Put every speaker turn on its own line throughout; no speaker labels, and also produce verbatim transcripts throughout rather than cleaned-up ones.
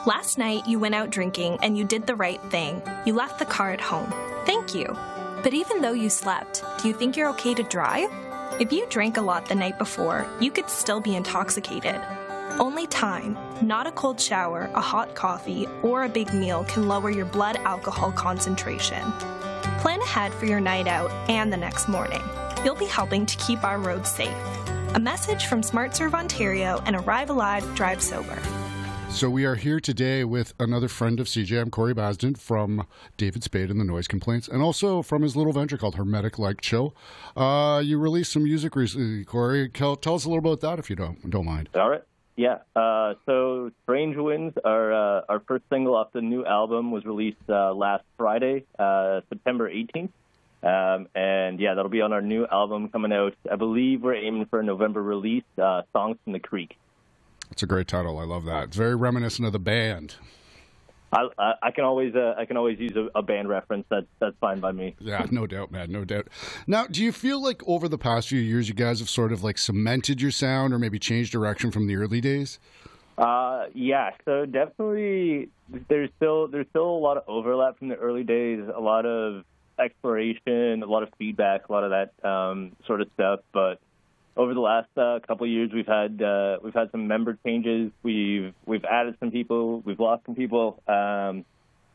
Last night, you went out drinking and you did the right thing. You left the car at home. Thank you. But even though you slept, do you think you're okay to drive? If you drank a lot the night before, you could still be intoxicated. Only time, not a cold shower, a hot coffee, or a big meal can lower your blood alcohol concentration. Plan ahead for your night out and the next morning. You'll be helping to keep our roads safe. A message from SmartServe Ontario and Arrive Alive, Drive Sober.
So we are here today with another friend of C J. I'm Corey Basden from David Spade and the Noise Complaints, and also from his little venture called Hermetic Light Show. Uh, you released some music recently, Corey. Tell, tell us a little about that if you don't don't mind.
All right. Yeah. Uh, so Strange Winds, our uh, our first single off the new album, was released uh, last Friday, uh, September eighteenth. Um, and yeah, that'll be on our new album coming out. I believe we're aiming for a November release, uh, Songs from the Creek.
It's a great title. I love that. It's very reminiscent of the band.
I, I, I can always uh, I can always use a, a band reference. That's that's fine by me.
Yeah, no doubt, man, no doubt. Now, do you feel like over the past few years, you guys have sort of like cemented your sound, or maybe changed direction from the early days?
Uh, yeah. So definitely, there's still there's still a lot of overlap from the early days. A lot of exploration, a lot of feedback, a lot of that um, sort of stuff. But over the last uh, couple of years, we've had uh, we've had some member changes. We've we've added some people. We've lost some people. Um,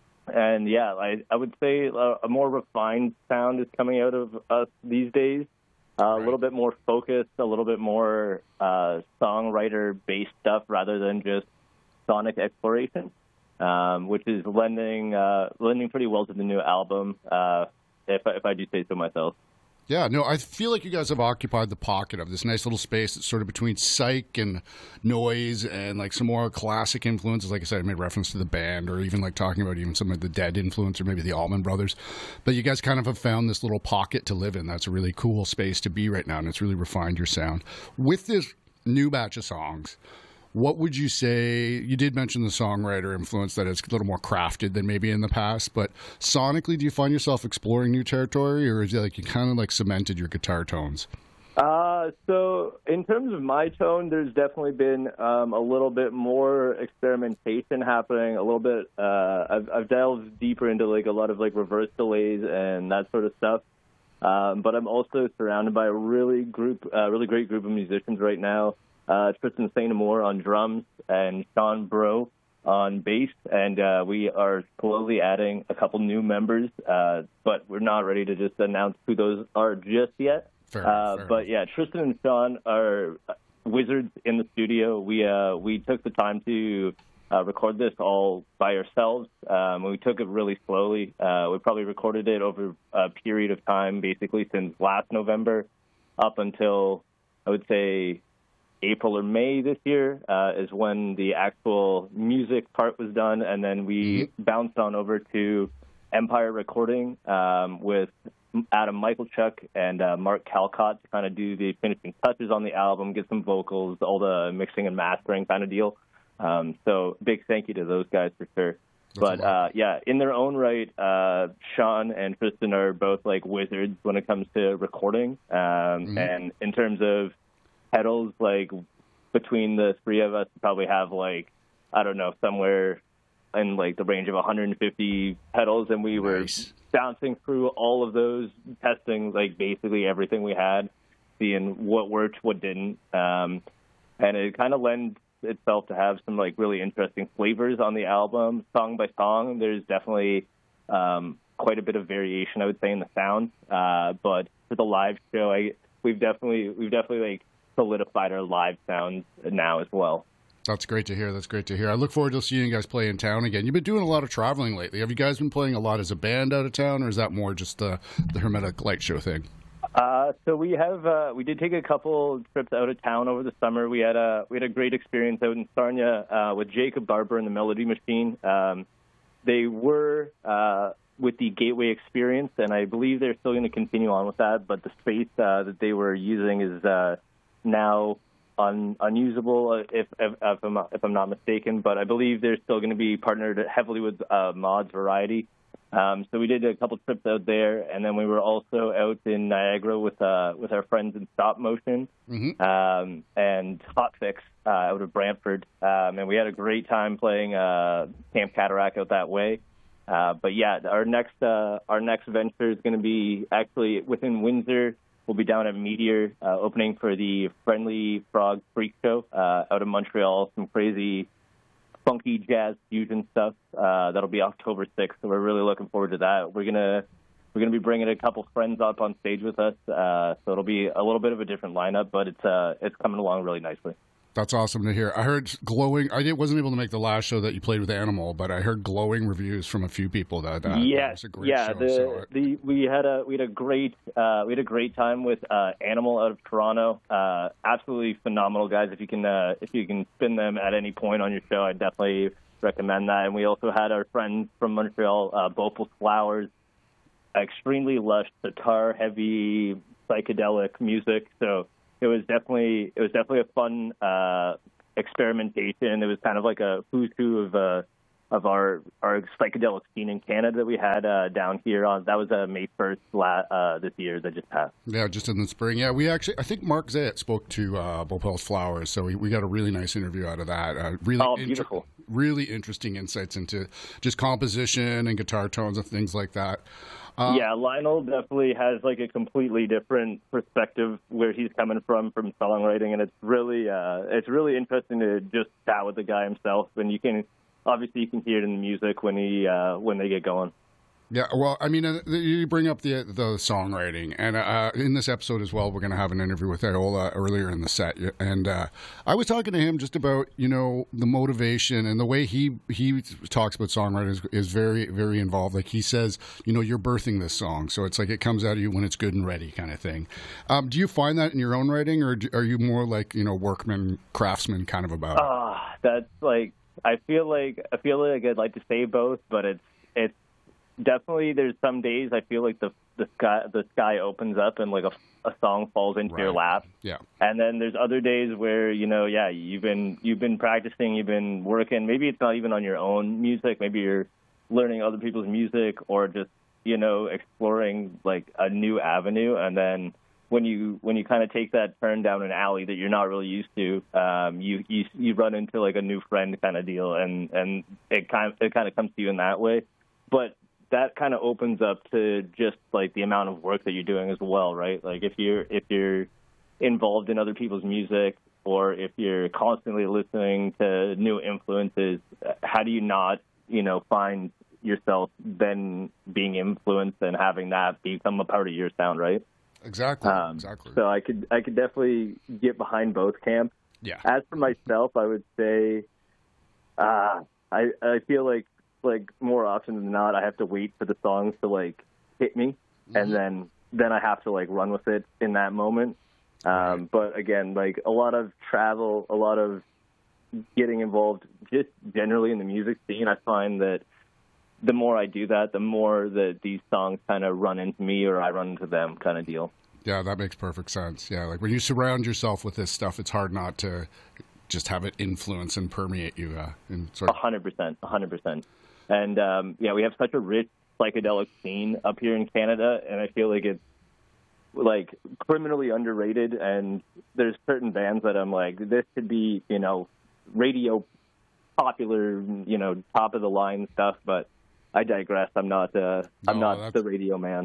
and yeah, I I would say a, a more refined sound is coming out of us these days. Uh, right. A little bit more focused, a little bit more uh, songwriter-based stuff rather than just sonic exploration, um, which is lending uh, lending pretty well to the new album. Uh, if I, if I do say so myself.
Yeah, no, I feel like you guys have occupied the pocket of this nice little space that's sort of between psych and noise and like some more classic influences. Like I said, I made reference to the band, or even like talking about even some of the Dead influence, or maybe the Allman Brothers. But you guys kind of have found this little pocket to live in. That's a really cool space to be right now, and it's really refined your sound. With this new batch of songs, what would you say? You did mention the songwriter influence, that it's a little more crafted than maybe in the past, but sonically, do you find yourself exploring new territory, or is it like you kind of like cemented your guitar tones?
Uh, so in terms of my tone, there's definitely been um, a little bit more experimentation happening, a little bit. Uh, I've, I've delved deeper into like a lot of like reverse delays and that sort of stuff. Um, but I'm also surrounded by a really group, uh, really great group of musicians right now. Uh, Tristan Saint Amour on drums and Sean Bro on bass, and uh, we are slowly adding a couple new members, uh, but we're not ready to just announce who those are just yet.
Fair,
uh,
fair.
But yeah, Tristan and Sean are wizards in the studio. We uh, we took the time to uh, record this all by ourselves. Um, we took it really slowly. Uh, we probably recorded it over a period of time, basically since last November up until, I would say, April or May this year uh, is when the actual music part was done, and then we mm-hmm. bounced on over to Empire Recording um, with Adam Michalchuk and uh, Mark Calcott to kind of do the finishing touches on the album, get some vocals, all the mixing and mastering kind of deal. Um, so big thank you to those guys for sure. That's but uh, yeah, in their own right, uh, Sean and Tristan are both like wizards when it comes to recording, um, mm-hmm. and in terms of pedals, like between the three of us, probably have like, I don't know, somewhere in like the range of one hundred fifty pedals, and we were
nice.
bouncing through all of those, testing like basically everything we had, seeing what worked, what didn't, um, and it kind of lends itself to have some like really interesting flavors on the album, song by song. There's definitely um, quite a bit of variation, I would say, in the sound, uh, but for the live show, I we've definitely we've definitely like solidified our live sounds now as well.
That's great to hear. That's great to hear. I look forward to seeing you guys play in town again. You've been doing a lot of traveling lately. Have you guys been playing a lot as a band out of town, or is that more just uh, the Hermetic Light Show thing?
Uh, so we have uh, we did take a couple trips out of town over the summer. We had a we had a great experience out in Sarnia uh, with Jacob Barber and the Melody Machine. Um, they were uh, with the Gateway Experience, and I believe they're still going to continue on with that. But the space uh, that they were using is uh, now un, unusable, if, if, if, I'm, if I'm not mistaken. But I believe they're still going to be partnered heavily with uh, Mods Variety. Um, so we did a couple trips out there, and then we were also out in Niagara with uh, with our friends in Stop Motion mm-hmm. um, and Hot Fix uh, out of Brantford, um, and we had a great time playing uh, Camp Cataract out that way. Uh, but yeah, our next uh, our next venture is going to be actually within Windsor. We'll be down at Meteor, uh, opening for the Friendly Frog Freak Show uh, out of Montreal. Some crazy, funky jazz fusion stuff. Uh, that'll be October sixth. So we're really looking forward to that. We're gonna we're gonna be bringing a couple friends up on stage with us. Uh, so it'll be a little bit of a different lineup, but it's uh, it's coming along really nicely.
That's awesome to hear. I heard glowing. I didn't, wasn't able to make the last show that you played with Animal, but I heard glowing reviews from a few people that, uh,
yeah,
that was a great
yeah,
show.
The,
so
the we had a we had a great uh, we had a great time with uh, Animal out of Toronto. Uh, absolutely phenomenal guys. If you can uh, if you can spin them at any point on your show, I definitely recommend that. And we also had our friends from Montreal, uh, Bopal Flowers, extremely lush guitar heavy psychedelic music. So. It was definitely it was definitely a fun uh, experimentation. It was kind of like a who's who of uh, of our our psychedelic scene in Canada that we had uh, down here on. That was uh, May first la- uh, this year that just passed.
Yeah, just in the spring. Yeah, we actually I think Mark Zayat spoke to uh, Bopal's Flowers, so we, we got a really nice interview out of that. Uh, really
oh,
inter-
beautiful.
Really interesting insights into just composition and guitar tones and things like that.
Uh, yeah, Lionel definitely has like a completely different perspective where he's coming from from songwriting, and it's really uh, it's really interesting to just chat with the guy himself. And you can obviously you can hear it in the music when he uh, when they get going.
Yeah, well, I mean, uh, you bring up the the songwriting, and uh, in this episode as well, we're going to have an interview with Iola earlier in the set, and uh, I was talking to him just about, you know, the motivation and the way he he talks about songwriting is, is very, very involved. Like he says, you know, you're birthing this song, so it's like it comes out of you when it's good and ready kind of thing. Um, do you find that in your own writing, or do, are you more like, you know, workman, craftsman kind of about it?
Ah, uh, that's like, I feel like, I feel like I'd like to say both, but it's, it's, definitely, there's some days I feel like the the sky the sky opens up and like a, a song falls into
right.
your lap.
Yeah.
And then there's other days where, you know, yeah, you've been you've been practicing, you've been working. Maybe it's not even on your own music. Maybe you're learning other people's music or just, you know, exploring like a new avenue. And then when you when you kind of take that turn down an alley that you're not really used to, um, you you you run into like a new friend kind of deal, and and it kind of, it kind of comes to you in that way. But that kind of opens up to just like the amount of work that you're doing as well, right? Like if you're if you're involved in other people's music, or if you're constantly listening to new influences, how do you not, you know, find yourself then being influenced and having that become a part of your sound, right?
Exactly.
Um,
exactly.
So I could I could definitely get behind both camps.
Yeah.
As for myself, I would say, uh, I I feel like. like more often than not, I have to wait for the songs to like hit me, mm-hmm. and then then I have to like run with it in that moment. Um, right. But again, like a lot of travel, a lot of getting involved, just generally in the music scene, I find that the more I do that, the more that these songs kind of run into me or I run into them, kind of deal.
Yeah, that makes perfect sense. Yeah, like when you surround yourself with this stuff, it's hard not to just have it influence and permeate you. Uh, in sort of
a hundred percent, a hundred percent. And, um, yeah, we have such a rich psychedelic scene up here in Canada, and I feel like it's, like, criminally underrated. And there's certain bands that I'm like, this could be, you know, radio popular, you know, top-of-the-line stuff, but I digress. I'm not. Uh, I'm
no,
not
that's...
the radio man.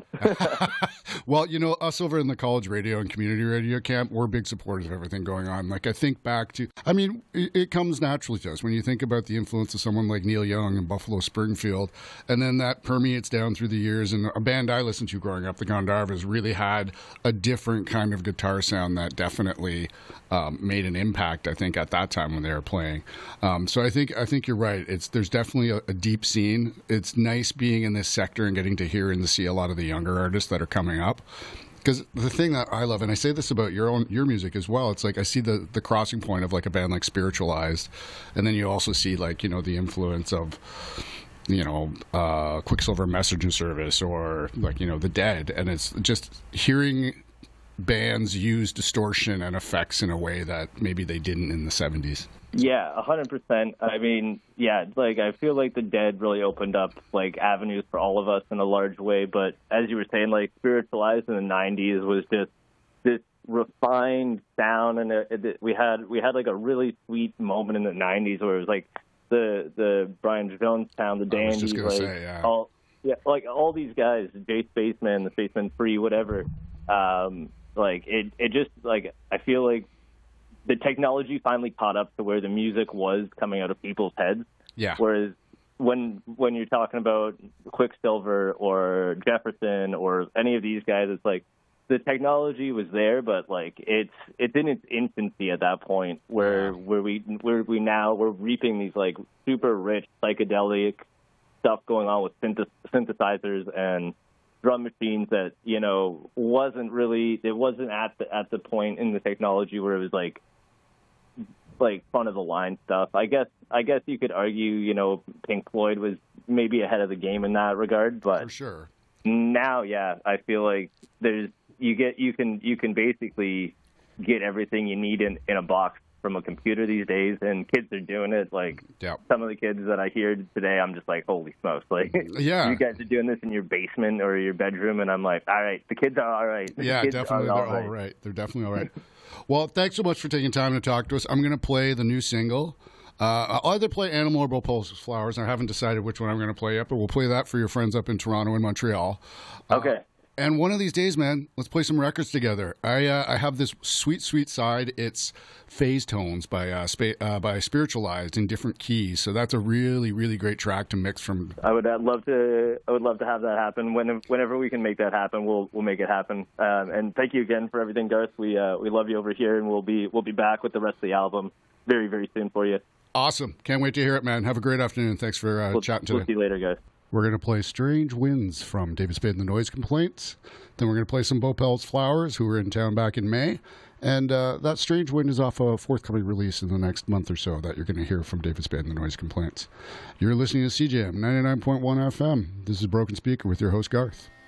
Well, you know, us over in the college radio and community radio camp, we're big supporters of everything going on. Like, I think back to, I mean, it, it comes naturally to us when you think about the influence of someone like Neil Young and Buffalo Springfield, and then that permeates down through the years. And a band I listened to growing up, the Gandharvas, really had a different kind of guitar sound that definitely um, made an impact, I think, at that time when they were playing. Um, so I think I think you're right. It's there's definitely a, a deep scene. It's nice being in this sector and getting to hear and to see a lot of the younger artists that are coming up. Because the thing that I love, and I say this about your own your music as well, it's like I see the, the crossing point of like a band like Spiritualized, and then you also see like, you know, the influence of, you know, uh, Quicksilver Messaging Service or like, you know, The Dead, and it's just hearing bands use distortion and effects in a way that maybe they didn't in the seventies.
Yeah, a hundred percent. I mean, yeah, like I feel like the Dead really opened up like avenues for all of us in a large way. But as you were saying, like Spiritualized in the nineties was just this refined sound, and it, it, we had we had like a really sweet moment in the nineties where it was like the the Brian Jones sound, the Dandies,
just gonna
like
say, yeah.
all yeah, like all these guys, Jay Spaceman, the Spaceman Free, whatever. Um, like it, it just like I feel like the technology finally caught up to where the music was coming out of people's heads.
Yeah.
Whereas when when you're talking about Quicksilver or Jefferson or any of these guys, it's like the technology was there, but like it's it's in its infancy at that point where
Yeah.
where we where we now we're reaping these like super rich psychedelic stuff going on with synth- synthesizers and drum machines that, you know, wasn't really it wasn't at the at the point in the technology where it was like like front of the line stuff. I guess I guess you could argue, you know, Pink Floyd was maybe ahead of the game in that regard, but
For sure.
now, yeah, I feel like there's you get you can you can basically get everything you need in, in a box from a computer these days, and kids are doing it. Like
Yeah.
some of the kids that I hear today, I'm just like, holy smokes! Like,
Yeah.
you guys are doing this in your basement or your bedroom, and I'm like, all right, the kids are all right. The
Yeah,
kids
definitely.
are
They're
all
all right. They're definitely all right. Well, thanks so much for taking time to talk to us. I'm going to play the new single. Uh, I'll either play Animal or Bopals Flowers. I haven't decided which one I'm going to play yet, but we'll play that for your friends up in Toronto and Montreal. Uh,
Okay.
And one of these days, man, let's play some records together. I uh, I have this sweet, sweet side. It's Phase Tones by uh, Spa- uh, by Spiritualized in different keys. So that's a really, really great track to mix from.
I would uh, love to. I would love to have that happen. When, whenever we can make that happen, we'll we'll make it happen. Um, and thank you again for everything, Garth. We uh, we love you over here, and we'll be we'll be back with the rest of the album very very soon for you.
Awesome. Can't wait to hear it, man. Have a great afternoon. Thanks for uh,
We'll,
chatting
we'll
today.
see you later, guys.
We're going to play Strange Winds from David Spade and the Noise Complaints. Then we're going to play some Bopals Flowers, who were in town back in May. And uh, that Strange Wind is off a forthcoming release in the next month or so that you're going to hear from David Spade and the Noise Complaints. You're listening to C J M ninety-nine point one F M. This is Broken Speaker with your host, Garth.